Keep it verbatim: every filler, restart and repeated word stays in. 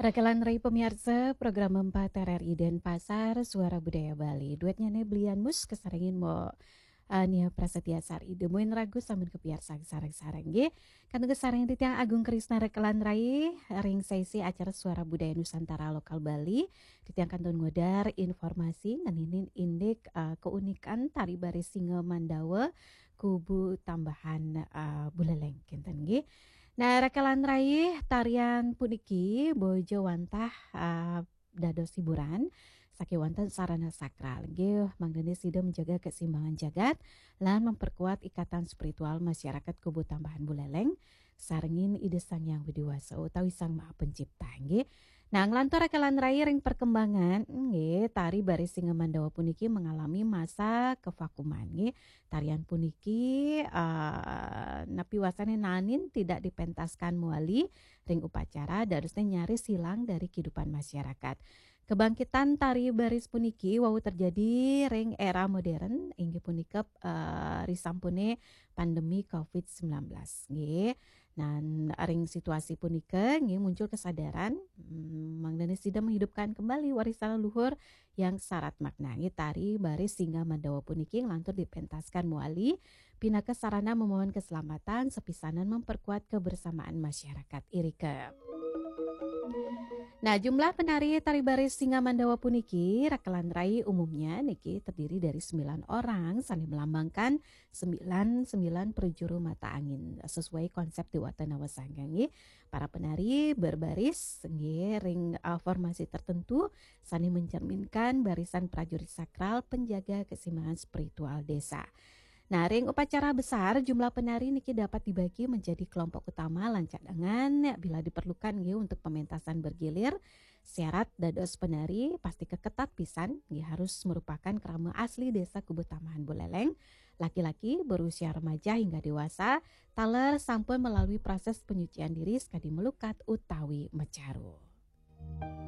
Rakalan Rai pemirsa program empat R R I dan Pasar Suara Budaya Bali. Duetnya ne belian mus kesaringin mo uh, nia prasetya sari demuin ragu samun kepiarsa sarang-sarang ge. Kanu kesarang titiang Agung Krisna Rakalan Rai ring sesi acara Suara Budaya Nusantara Lokal Bali. Titiang kantun ngodar informasi nganinin indik uh, keunikan tari baris singa Mandawa kubu tambahan uh, buleleng kinten ge. Nah, rakalan raih tarian puniki bojo wantah uh, dados hiburan saki wonten sarana sakral nggih mangdene sida menjaga keseimbangan jagat lan memperkuat ikatan spiritual masyarakat kubu tambahan buleleng sarengin ide sang yang widiwasa utawi sang maha pencipta nggih. Nah, nglantur rakalan raih ring perkembangan nggih tari baris singa Mandawa puniki mengalami masa kevakuman nggih. Tarian puniki uh, napi wasane nanin tidak dipentaskan muali ring upacara darusnya nyaris hilang dari kehidupan masyarakat. Kebangkitan tari baris puniki wau terjadi ring era modern inggih punika uh, risampune pandemi covid sembilan belas nggih. Nan ring situasi punika nggih muncul kesadaran hmm, mangdane sida menghidupkan kembali warisan leluhur yang syarat makna nggih tari baris singa Mandawa puniki lantur dipentaskan muali pinaka sarana memohon keselamatan sepisanan memperkuat kebersamaan masyarakat irike. Nah, jumlah penari tari baris singa Mandawa puniki rakalan rai umumnya niki terdiri dari sembilan orang saling melambangkan sembilan sembilan perjuru mata angin sesuai konsep Dewata Nawasangga nggih. Para penari berbaris nggih ring uh, formasi tertentu saling mencerminkan barisan prajurit sakral penjaga keseimbangan spiritual desa. Nah, ring upacara besar jumlah penari niki dapat dibagi menjadi kelompok utama lan cadangan bila diperlukan nggih untuk pementasan bergilir. Syarat dados penari pasti keketat pisan nggih harus merupakan kerama asli desa Kubu Tambahan Buleleng. Laki-laki berusia remaja hingga dewasa taler sampun melalui proses penyucian diri sekadi melukat utawi mecaru.